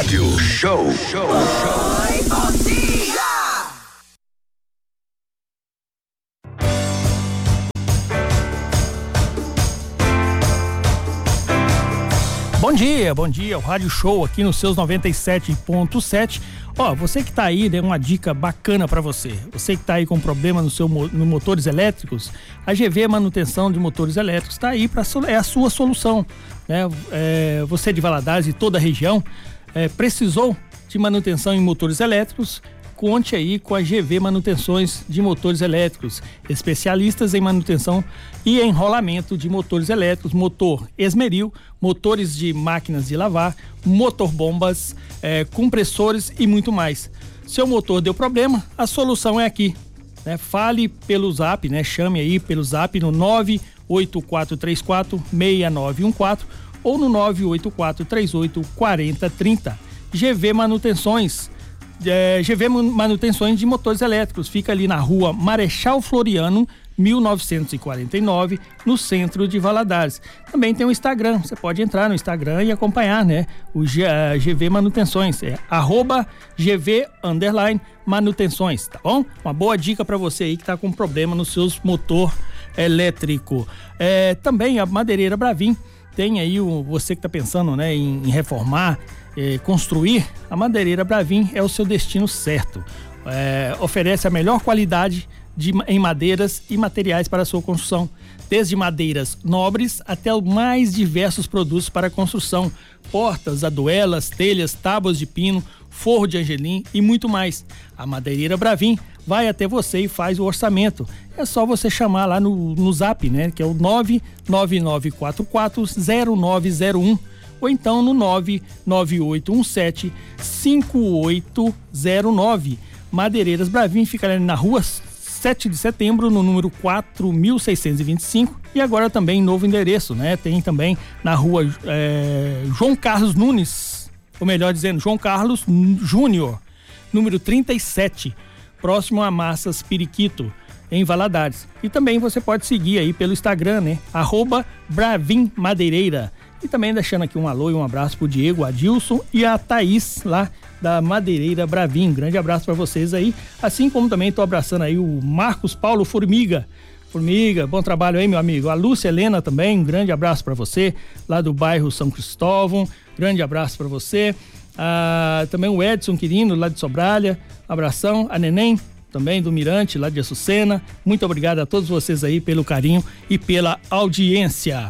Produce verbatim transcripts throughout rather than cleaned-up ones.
Rádio Show. Show. Oi, bom dia! Bom dia, bom dia, o Rádio Show aqui nos seus noventa e sete ponto sete. Ó, você que tá aí, dê uma dica bacana para você. Você que tá aí com problema no seu no motores elétricos, a G V Manutenção de Motores Elétricos tá aí para é a sua solução, né? É, você de Valadares e toda a região é, precisou de manutenção em motores elétricos? Conte aí com a G V Manutenções de Motores Elétricos, especialistas em manutenção e enrolamento de motores elétricos, motor esmeril, motores de máquinas de lavar, motor bombas, é, compressores e muito mais. Seu motor deu problema, a solução é aqui, né? Fale pelo zap, né? Chame aí pelo zap no nove oito quatro três quatro seis nove um quatro ou no nove oito quatro três oito quatro zero três zero. G V Manutenções. É, G V Manutenções de Motores Elétricos, fica ali na rua Marechal Floriano, mil novecentos e quarenta e nove, no centro de Valadares. Também tem o Instagram, você pode entrar no Instagram e acompanhar, né? O G, uh, G V Manutenções, é arroba G V underline manutenções, tá bom? Uma boa dica para você aí que tá com problema no seu motor elétrico. É, também a Madeireira Bravin tem aí o, você que tá pensando, né, em, em reformar, Eh, construir, a Madeireira Bravin é o seu destino certo. Eh, oferece a melhor qualidade de, em madeiras e materiais para a sua construção, desde madeiras nobres até os mais diversos produtos para construção, portas, aduelas, telhas, tábuas de pino, forro de angelim e muito mais. A Madeireira Bravin vai até você e faz o orçamento. É só você chamar lá no, no zap, né, que é o nove nove nove quatro quatro zero nove zero um. Ou então no nove nove oito um sete cinco oito zero nove. Madeireiras Bravin fica ali na rua sete de setembro, no número quatro mil seiscentos e vinte e cinco, e agora também novo endereço, né? Tem também na rua é, João Carlos Nunes, ou melhor dizendo, João Carlos Júnior, número trinta e sete, próximo a Massas Periquito, em Valadares. E também você pode seguir aí pelo Instagram, né? Arroba Bravin Madeireira. E também deixando aqui um alô e um abraço pro Diego, Adilson e a Thaís lá da Madeireira Bravin. Um grande abraço para vocês aí. Assim como também tô abraçando aí o Marcos Paulo Formiga. Formiga, bom trabalho aí, meu amigo. A Lúcia Helena também, um grande abraço para você, lá do bairro São Cristóvão. Grande abraço para você. Ah, também o Edson Quirino, lá de Sobralha. Abração. A Neném, também do Mirante, lá de Açucena. Muito obrigado a todos vocês aí pelo carinho e pela audiência.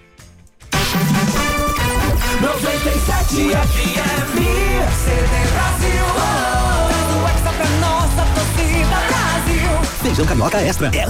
noventa e sete F M, C D Brasil, oh, oh, oh, pra nossa torcida Brasil. Feijão Carioca Extra. É